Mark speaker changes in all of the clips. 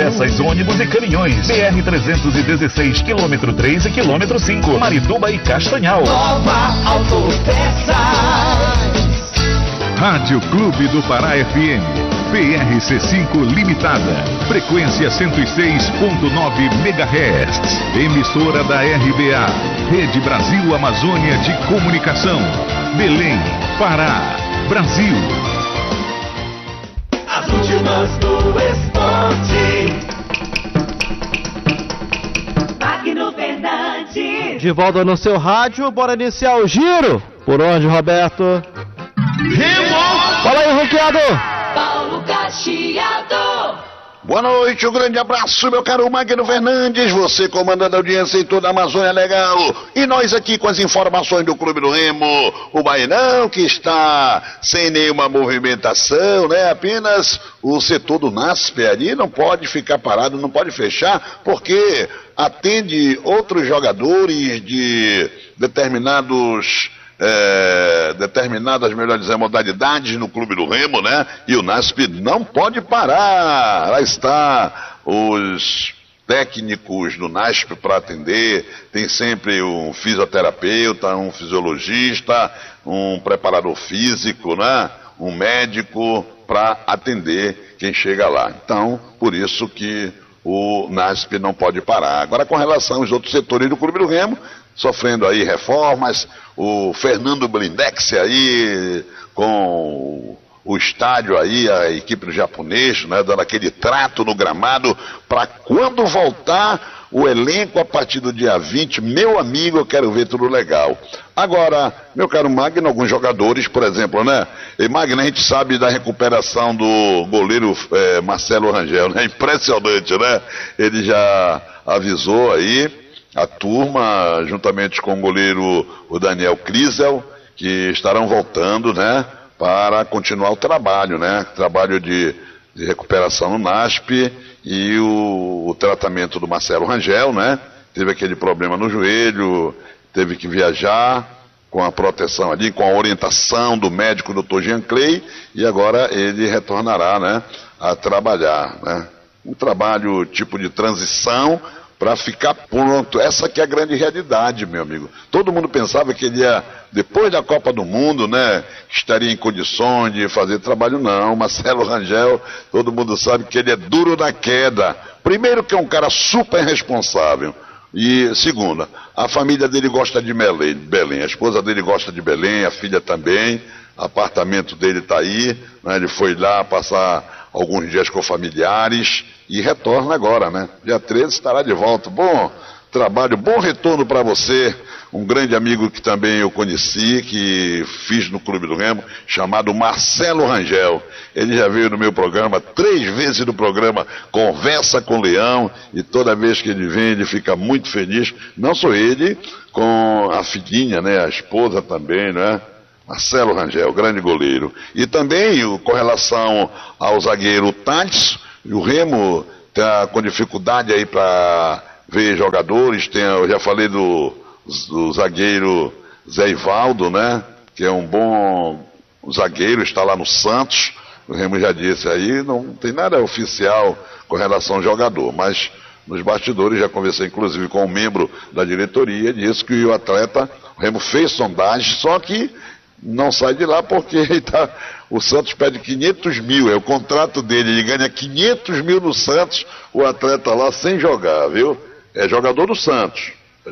Speaker 1: autopeças, ônibus e caminhões. BR-316, quilômetro 3 e quilômetro 5. Marituba e Castanhal.
Speaker 2: Nova Autopeças.
Speaker 3: Rádio Clube do Pará FM, PRC5 Limitada, frequência 106.9 MHz, emissora da RBA, Rede Brasil Amazônia de Comunicação, Belém, Pará, Brasil.
Speaker 2: As últimas do esporte. Magno Fernandes.
Speaker 4: De volta no seu rádio, bora iniciar o giro. Por onde, Roberto? Fala aí, Roqueado.
Speaker 2: Paulo Cacheado.
Speaker 5: Boa noite, um grande abraço, meu caro Magno Fernandes, você comandando a audiência em toda a Amazônia Legal, e nós aqui com as informações do Clube do Remo, o Bainão que está sem nenhuma movimentação, né, apenas o setor do NASP ali não pode ficar parado, não pode fechar, porque atende outros jogadores de determinadas, melhor dizer, modalidades no Clube do Remo, né? E o NASP não pode parar. Lá está os técnicos do NASP para atender. Tem sempre um fisioterapeuta, um fisiologista, um preparador físico, né? Um médico para atender quem chega lá. Então, por isso que o NASP não pode parar. Agora, com relação aos outros setores do Clube do Remo, sofrendo aí reformas, o Fernando Blindex aí com o estádio aí, a equipe do japonês, né, dando aquele trato no gramado para quando voltar o elenco a partir do dia 20, meu amigo, eu quero ver tudo legal. Agora, meu caro Magno, alguns jogadores, por exemplo, né, e Magno, a gente sabe da recuperação do goleiro Marcelo Rangel, né, impressionante, né, ele já avisou aí a turma, juntamente com o goleiro o Daniel Crisel, que estarão voltando, né, para continuar o trabalho, né, trabalho de recuperação no NASP e o tratamento do Marcelo Rangel, né, teve aquele problema no joelho, teve que viajar com a proteção ali, com a orientação do médico Dr. Jean Clay, e agora ele retornará, né, a trabalhar, né, um trabalho tipo de transição, para ficar pronto. Essa que é a grande realidade, meu amigo. Todo mundo pensava que ele ia, depois da Copa do Mundo, né, estaria em condições de fazer trabalho. Não, Marcelo Rangel, todo mundo sabe que ele é duro na queda. Primeiro que é um cara super responsável. E segunda, a família dele gosta de Belém. A esposa dele gosta de Belém, a filha também. O apartamento dele está aí, né, ele foi lá passar alguns dias com familiares e retorna agora, né? Dia 13 estará de volta. Bom trabalho, bom retorno para você. Um grande amigo que também eu conheci, que fiz no Clube do Remo, chamado Marcelo Rangel. Ele já veio no meu programa 3 vezes no programa Conversa com o Leão, e toda vez que ele vem ele fica muito feliz. Não só ele, com a filhinha, né? A esposa também, né? Marcelo Rangel, grande goleiro. E também, com relação ao zagueiro Thales, o Remo está com dificuldade aí para ver jogadores. Eu já falei do zagueiro Zé Ivaldo, né? Que é um bom zagueiro, está lá no Santos. O Remo já disse aí, não tem nada oficial com relação ao jogador, mas nos bastidores já conversei inclusive com um membro da diretoria, disse que o atleta, o Remo fez sondagem, só que não sai de lá porque o Santos pede 500 mil, é o contrato dele, ele ganha 500 mil no Santos, o atleta lá sem jogar, viu? É jogador do Santos,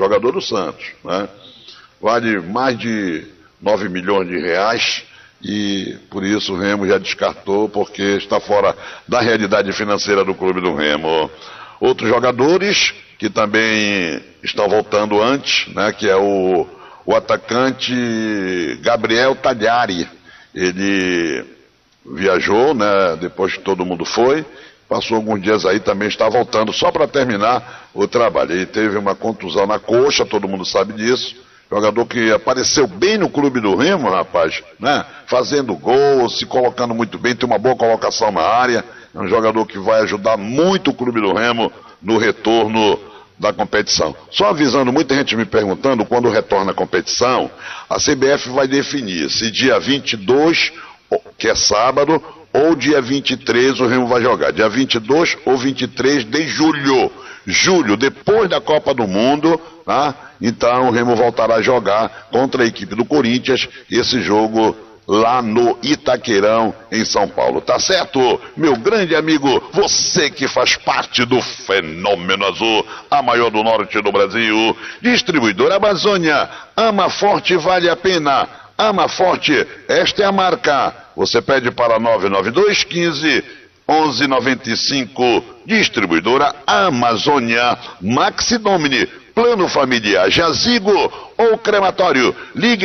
Speaker 5: né? Vale mais de 9 milhões de reais e por isso o Remo já descartou, porque está fora da realidade financeira do Clube do Remo. Outros jogadores que também estão voltando antes, né? Que é o atacante Gabriel Tagliari. Ele viajou, né, depois que todo mundo foi, passou alguns dias aí, também está voltando só para terminar o trabalho. Ele teve uma contusão na coxa, todo mundo sabe disso. Jogador que apareceu bem no Clube do Remo, rapaz, né, fazendo gol, se colocando muito bem, tem uma boa colocação na área. É um jogador que vai ajudar muito o Clube do Remo no retorno da competição. Só avisando, muita gente me perguntando, quando retorna a competição, a CBF vai definir se dia 22, que é sábado, ou dia 23 o Remo vai jogar, dia 22 ou 23 de julho. Julho, depois da Copa do Mundo, tá? Então o Remo voltará a jogar contra a equipe do Corinthians, esse jogo lá no Itaquerão, em São Paulo. Tá certo, meu grande amigo, você que faz parte do Fenômeno Azul, a maior do norte do Brasil, distribuidora Amazônia, ama forte, vale a pena. Ama forte, esta é a marca. Você pede para 99215 1195, distribuidora Amazônia, Maxi Domini, plano familiar, jazigo ou crematório. Ligue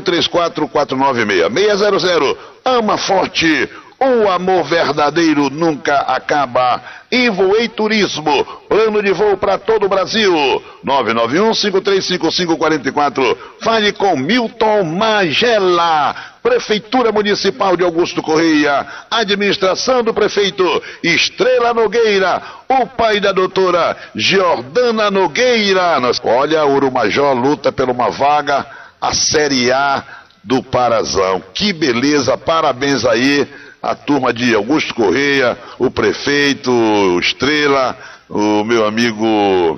Speaker 5: 9134496600. Ama forte, o amor verdadeiro nunca acaba. E Voei Turismo, plano de voo para todo o Brasil. 991-535544. Fale com Milton Magela. Prefeitura Municipal de Augusto Correia, administração do prefeito Estrela Nogueira, o pai da doutora Jordana Nogueira. Olha, o Urumajó luta por uma vaga, a Série A do Parazão. Que beleza, parabéns aí a turma de Augusto Correia, o prefeito, o Estrela, o meu amigo...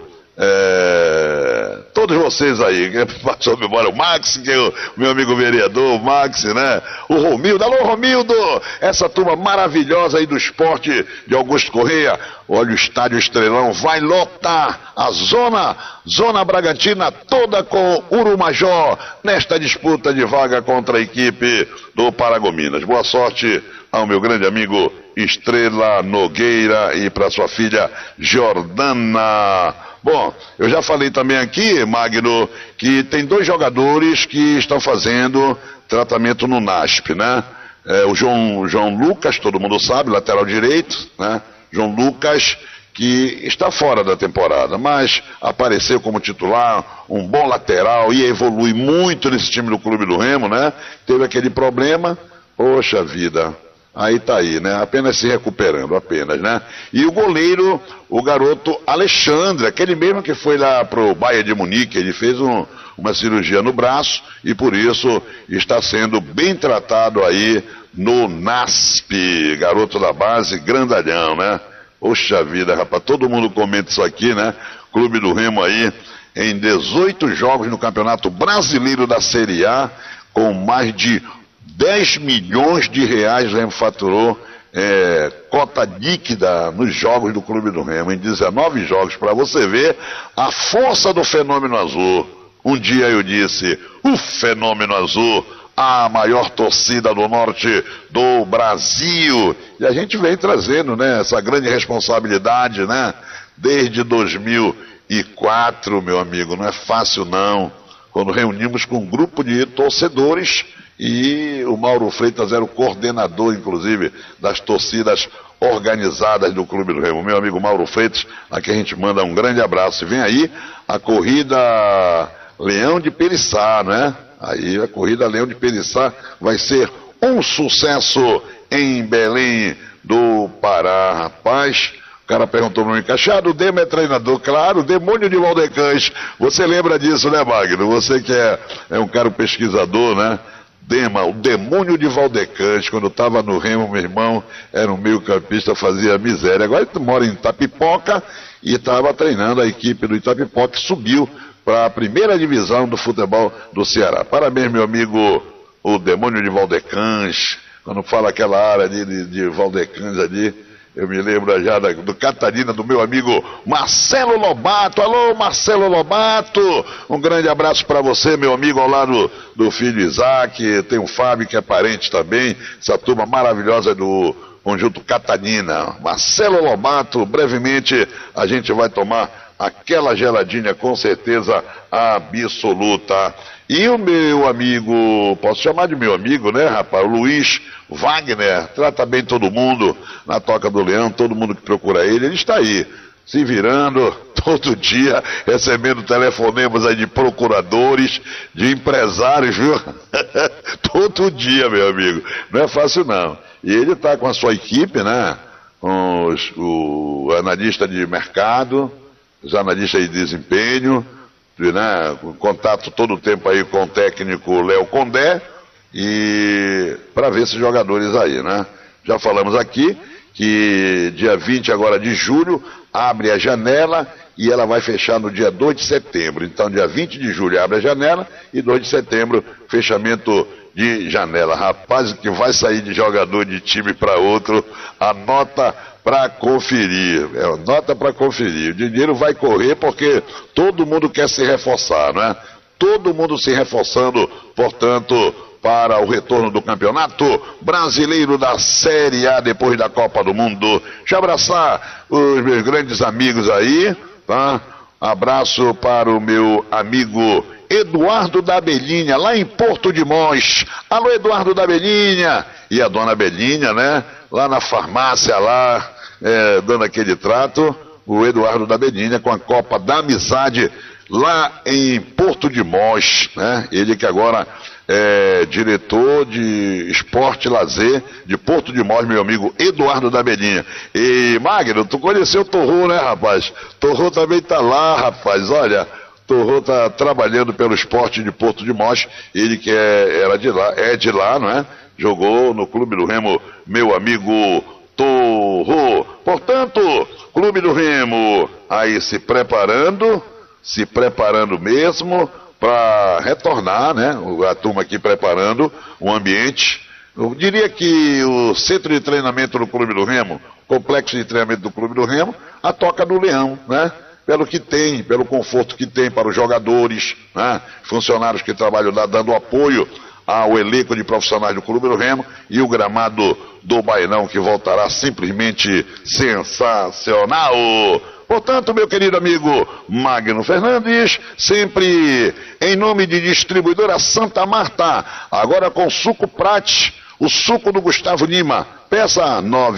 Speaker 5: todos vocês aí, que passou a memória, o Max, que é o meu amigo vereador, o Max, né? O Romildo, alô Romildo, essa turma maravilhosa aí do esporte de Augusto Correia. Olha, o estádio Estrelão vai lotar a zona Bragantina toda com Urumajó nesta disputa de vaga contra a equipe do Paragominas. Boa sorte ao meu grande amigo Estrela Nogueira e para sua filha Jordana. Bom, eu já falei também aqui, Magno, que tem 2 jogadores que estão fazendo tratamento no NASP, né? O João Lucas, todo mundo sabe, lateral direito, né? João Lucas, que está fora da temporada, mas apareceu como titular, um bom lateral, ia evoluir muito nesse time do Clube do Remo, né? Teve aquele problema, poxa vida... Aí tá aí, né? Apenas se recuperando, apenas, né? E o goleiro, o garoto Alexandre, aquele mesmo que foi lá pro Bayern de Munique, ele fez uma cirurgia no braço e por isso está sendo bem tratado aí no NASP, garoto da base, grandalhão, né? Poxa vida, rapaz, todo mundo comenta isso aqui, né? Clube do Remo aí, em 18 jogos no Campeonato Brasileiro da Série A, com mais de 10 milhões de reais o Remo faturou cota líquida nos jogos do Clube do Remo, em 19 jogos, para você ver a força do Fenômeno Azul. Um dia eu disse, o Fenômeno Azul, a maior torcida do norte do Brasil. E a gente vem trazendo, né, essa grande responsabilidade, né, desde 2004, meu amigo, não é fácil não, quando reunimos com um grupo de torcedores. E o Mauro Freitas era o coordenador, inclusive, das torcidas organizadas do Clube do Remo. Meu amigo Mauro Freitas, a quem a gente manda um grande abraço. E vem aí a corrida Leão de Periçá, né? Aí a corrida Leão de Periçá vai ser um sucesso em Belém do Pará, rapaz. O cara perguntou para mim, Cachado, o Demo é treinador? Claro, o demônio de Valdecães. Você lembra disso, né, Magno? Você que é um cara pesquisador, né? O demônio de Valdecães, quando eu estava no Remo, meu irmão, era um meio-campista, fazia miséria. Agora ele mora em Itapipoca e estava treinando a equipe do Itapipoca, que subiu para a primeira divisão do futebol do Ceará. Parabéns, meu amigo, o demônio de Valdecães. Quando fala aquela área de Valdecães ali, eu me lembro já do Catarina, do meu amigo Marcelo Lobato. Alô, Marcelo Lobato, um grande abraço para você, meu amigo, ao lado do filho Isaac. Tem o Fábio, que é parente também, essa turma maravilhosa do Conjunto Catarina. Marcelo Lobato, brevemente a gente vai tomar aquela geladinha, com certeza absoluta. E o meu amigo, posso chamar de meu amigo, né, rapaz? O Luiz Wagner, trata bem todo mundo na Toca do Leão, todo mundo que procura ele está aí, se virando todo dia, recebendo telefonemas aí de procuradores, de empresários, viu? Todo dia, meu amigo. Não é fácil, não. E ele está com a sua equipe, né? Com o analista de mercado, os analistas de desempenho, né, contato todo o tempo aí com o técnico Léo Condé, e para ver esses jogadores aí, né? Já falamos aqui que dia 20 agora de julho abre a janela e ela vai fechar no dia 2 de setembro. Então, dia 20 de julho abre a janela e 2 de setembro, fechamento de janela. Rapaz, que vai sair de jogador de time para outro, anota para conferir. Nota para conferir. O dinheiro vai correr porque todo mundo quer se reforçar, não é? Todo mundo se reforçando, portanto, para o retorno do campeonato brasileiro da Série A depois da Copa do Mundo. Deixa eu abraçar os meus grandes amigos aí, tá? Abraço para o meu amigo Eduardo da Belinha, lá em Porto de Mós. Alô, Eduardo da Belinha. E a dona Belinha, né? Lá na farmácia, lá, dando aquele trato. O Eduardo da Belinha com a Copa da Amizade lá em Porto de Mós, né? Ele que agora é diretor de esporte e lazer de Porto de Mós, meu amigo Eduardo da Belinha. E Magno, tu conheceu o Torrô, né, rapaz? Torrô também tá lá, rapaz, olha. Torrô tá trabalhando pelo esporte de Porto de Mós, ele que era de lá, é de lá, não é? Jogou no Clube do Remo, meu amigo Torrô. Portanto, Clube do Remo aí se preparando mesmo para retornar, né? A turma aqui preparando o ambiente. Eu diria que o centro de treinamento do Clube do Remo, complexo de treinamento do Clube do Remo, a Toca do Leão, né? Pelo que tem, pelo conforto que tem para os jogadores, né? Funcionários que trabalham lá dando apoio ao elenco de profissionais do Clube do Remo e o gramado do Bainão que voltará simplesmente sensacional. Portanto, meu querido amigo Magno Fernandes, sempre em nome de distribuidora Santa Marta, agora com suco Prate, o suco do Gustavo Lima, peça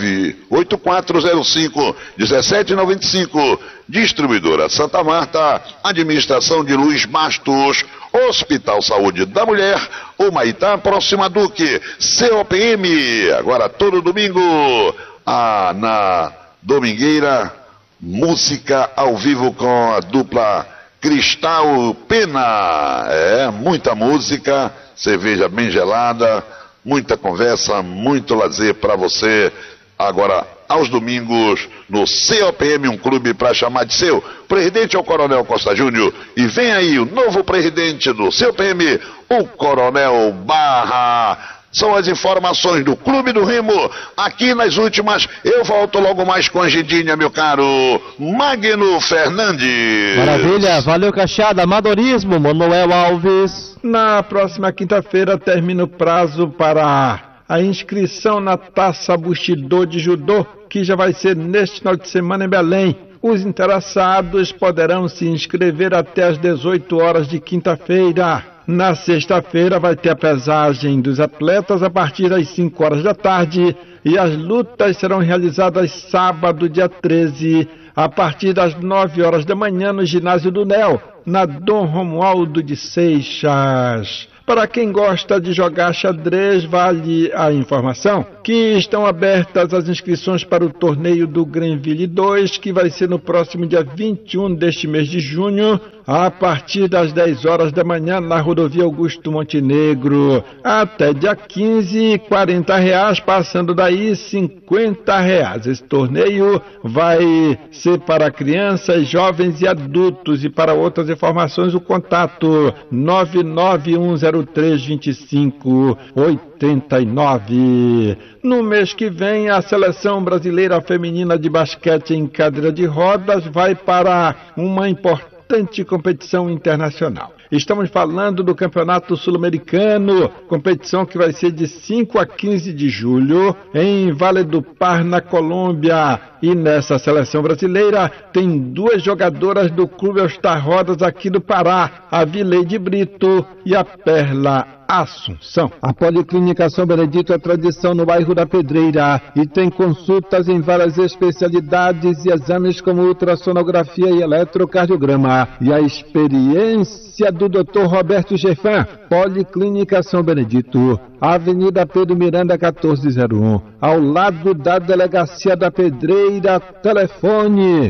Speaker 5: 98405-1795, distribuidora Santa Marta, administração de Luiz Bastos, Hospital Saúde da Mulher, Humaitá, próxima Duque, COPM, agora todo domingo, na Domingueira, música ao vivo com a dupla Cristal Pena. Muita música, cerveja bem gelada, muita conversa, muito lazer para você. Agora, aos domingos, no COPM, um clube para chamar de seu. Presidente é o Coronel Costa Júnior. E vem aí o novo presidente do COPM, o Coronel Barra. São as informações do Clube do Remo, aqui nas últimas. Eu volto logo mais com a agendinha, meu caro Magno Fernandes.
Speaker 4: Maravilha, valeu Cacheada, amadorismo, Manuel Alves.
Speaker 6: Na próxima quinta-feira termina o prazo para a inscrição na Taça Bushido de Judô, que já vai ser neste final de semana em Belém. Os interessados poderão se inscrever até às 18 horas de quinta-feira. Na sexta-feira vai ter a pesagem dos atletas a partir das 5 horas da tarde e as lutas serão realizadas sábado, dia 13, a partir das 9 horas da manhã no ginásio do NEL, na Dom Romualdo de Seixas. Para quem gosta de jogar xadrez, vale a informação que estão abertas as inscrições para o torneio do Grenville 2, que vai ser no próximo dia 21 deste mês de junho, a partir das 10 horas da manhã, na rodovia Augusto Montenegro. Até dia 15, R$40, passando daí R$50. Esse torneio vai ser para crianças, jovens e adultos. E para outras informações, o contato 991032589. No mês que vem, a seleção brasileira feminina de basquete em cadeira de rodas vai para uma importante competição internacional. Estamos falando do Campeonato Sul-Americano, competição que vai ser de 5 a 15 de julho em Valledupar, na Colômbia. E nessa seleção brasileira tem 2 jogadoras do Clube All-Star Rodas aqui do Pará, a Vileide Brito e a Perla Assunção. A Policlínica São Benedito é tradição no bairro da Pedreira e tem consultas em várias especialidades e exames como ultrassonografia e eletrocardiograma. E a experiência do Dr. Roberto Gefan. Policlínica São Benedito, Avenida Pedro Miranda 1401, ao lado da Delegacia da Pedreira. Telefone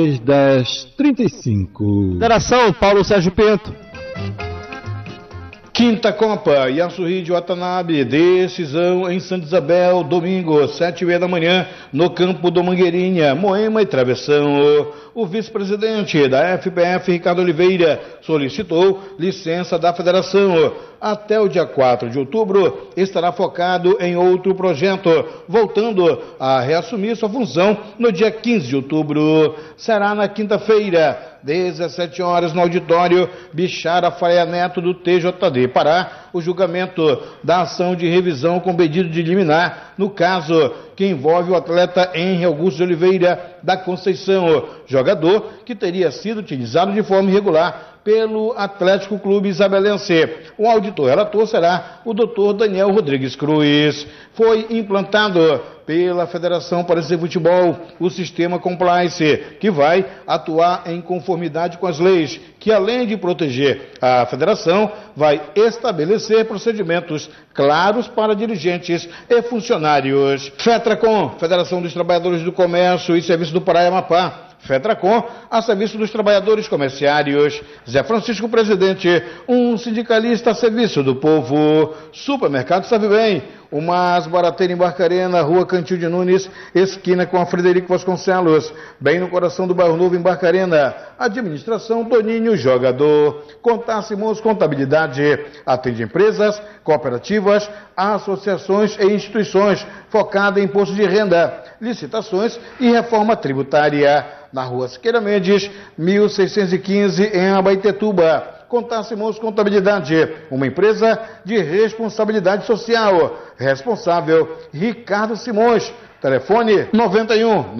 Speaker 6: 32331035.
Speaker 4: Interação, Paulo Sérgio Pinto.
Speaker 7: Quinta Copa, Yasuhide Watanabe, decisão em Santa Isabel, domingo, 7h30 da manhã, no campo do Mangueirinha, Moema e Travessão. O vice-presidente da FPF, Ricardo Oliveira, solicitou licença da federação. Até o dia 4 de outubro, estará focado em outro projeto, voltando a reassumir sua função no dia 15 de outubro. Será na quinta-feira, 17 horas, no auditório Bichara Faria Neto do TJD Pará, o julgamento da ação de revisão com pedido de liminar, no caso que envolve o atleta Henri Augusto de Oliveira da Conceição, jogador que teria sido utilizado de forma irregular pelo Atlético Clube Isabelense. O auditor relator será o Dr. Daniel Rodrigues Cruz. Foi implantado pela Federação Paraense de Futebol o sistema Compliance, que vai atuar em conformidade com as leis, que além de proteger a federação, vai estabelecer procedimentos claros para dirigentes e funcionários. FETRACOM, Federação dos Trabalhadores do Comércio e Serviço do Pará e Amapá. FETRACOM, a serviço dos trabalhadores comerciários. Zé Francisco, presidente, um sindicalista a serviço do povo. Supermercado Sabe Bem, o Mais Barateiro em Barcarena, Rua Cantil de Nunes, esquina com a Frederico Vasconcelos, bem no coração do Bairro Novo em Barcarena. Administração Toninho Jogador. Contar Simões Contabilidade, atende empresas, cooperativas, associações e instituições, focada em imposto de renda, licitações e reforma tributária. Na Rua Siqueira Mendes, 1615, em Abaetetuba. Contar Simões Contabilidade, uma empresa de responsabilidade social. Responsável, Ricardo Simões. Telefone 91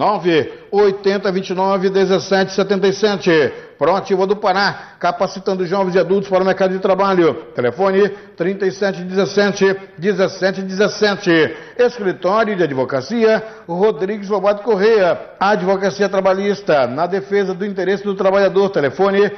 Speaker 7: 98029 1777. Proativa do Pará, capacitando jovens e adultos para o mercado de trabalho. Telefone 3717 1717. Escritório de Advocacia Rodrigues Lobato Correia. Advocacia Trabalhista, na defesa do interesse do trabalhador. Telefone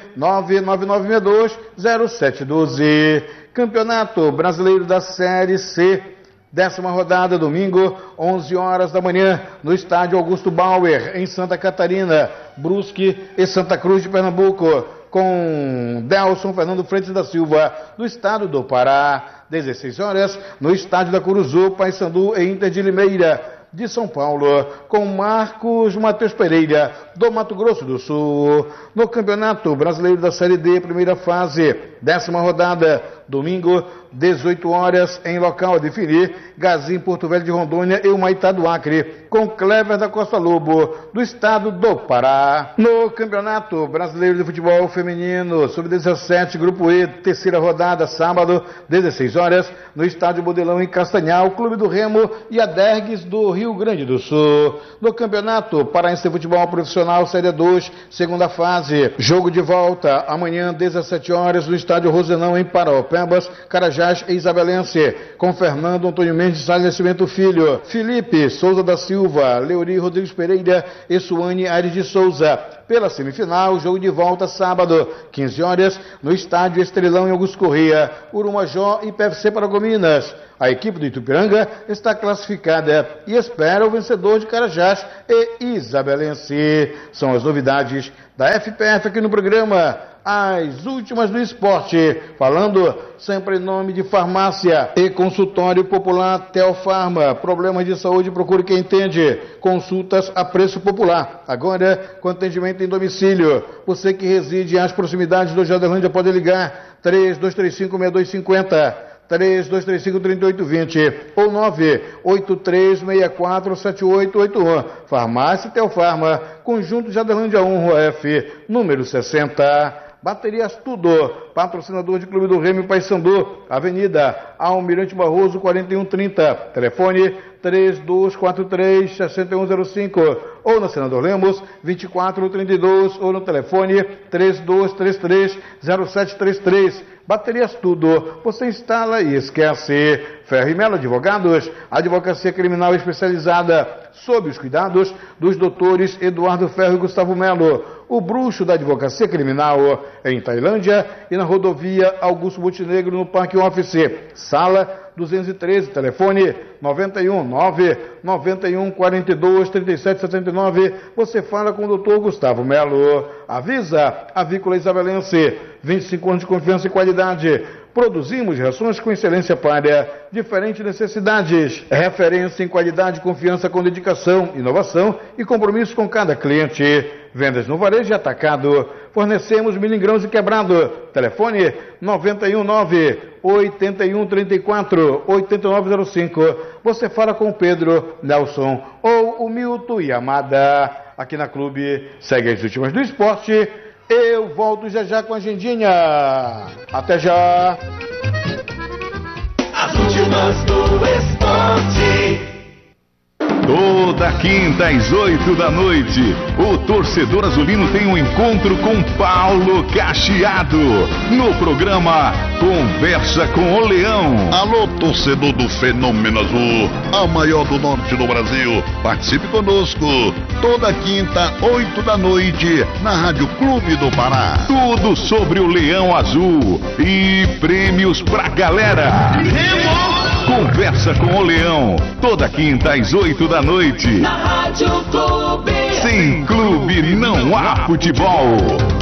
Speaker 7: 99962 0712. Campeonato Brasileiro da Série C. 10ª rodada, domingo, 11 horas da manhã, no estádio Augusto Bauer, em Santa Catarina, Brusque e Santa Cruz de Pernambuco, com Delson Fernando Freitas da Silva, do estado do Pará. 16 horas, no estádio da Curuzu, Paysandu e Inter de Limeira, de São Paulo, com Marcos Matheus Pereira, do Mato Grosso do Sul. No Campeonato Brasileiro da Série D, primeira fase, 10ª rodada, domingo, 18 horas, em local a definir, Gazim, Porto Velho de Rondônia e Humaitá do Acre, com Clever da Costa Lobo, do estado do Pará. No Campeonato Brasileiro de Futebol Feminino, Sub-17, Grupo E, terceira rodada, sábado, 16 horas, no estádio Modelão, em Castanhal, Clube do Remo e a Dergues do Rio Grande do Sul. No Campeonato Paraense de Futebol Profissional, Série 2, segunda fase, jogo de volta, amanhã, 17 horas, no estádio Rosenão, em Paraopebas, Carajás e Isabelense, com Fernando Antônio Mendes Salles Nascimento Filho, Felipe Souza da Silva, Leori Rodrigues Pereira e Suane Aires de Souza. Pela semifinal, jogo de volta sábado, 15 horas, no estádio Estrelão em Augusto Corrêa, Urumajó e PFC Paragominas. A equipe do Itupiranga está classificada e espera o vencedor de Carajás e Isabelense. São as novidades da FPF aqui no programa As Últimas do Esporte, falando sempre em nome de Farmácia e Consultório Popular Teofarma. Problemas de saúde, procure quem entende. Consultas a preço popular. Agora, com atendimento em domicílio. Você que reside às proximidades do Jardelândia pode ligar 3235-6250. 3235-3820 ou 983647881. Farmácia Teofarma, Conjunto Jardelândia 1, Rua F, número 60. Baterias Tudo, patrocinador de Clube do Remo Paysandu, Avenida Almirante Barroso 4130, telefone 3243-6105, ou na Senador Lemos 2432, ou no telefone 3233-0733. Baterias Tudo, você instala e esquece. Ferro e Melo Advogados, advocacia criminal especializada, sob os cuidados dos doutores Eduardo Ferro e Gustavo Melo, o bruxo da advocacia criminal, em Tailândia e na rodovia Augusto Montenegro, no Parque Office, sala 213, telefone 91-991-42-3779. Você fala com o doutor Gustavo Melo. Avisa, Avícola Isabelense, 25 anos de confiança e qualidade. Produzimos rações com excelência para diferentes necessidades. Referência em qualidade, confiança com dedicação, inovação e compromisso com cada cliente. Vendas no varejo e atacado. Fornecemos milho-grãos e quebrado. Telefone 919-8134-8905. Você fala com o Pedro, Nelson ou o Milton Yamada. Aqui na Clube, segue as últimas do esporte. Eu volto já com a agendinha. Até já.
Speaker 2: As últimas do esporte.
Speaker 3: Toda quinta às 8 da noite, o torcedor azulino tem um encontro com Paulo Cacheado, no programa Conversa com o Leão.
Speaker 5: Alô, torcedor do Fenômeno Azul, a maior do norte do Brasil, participe conosco, toda quinta, 8 da noite, na Rádio Clube do Pará.
Speaker 3: Tudo sobre o Leão Azul e prêmios pra galera. Conversa com o Leão, toda quinta às 8 da noite.
Speaker 2: Na Rádio Clube.
Speaker 3: Sem clube não há futebol.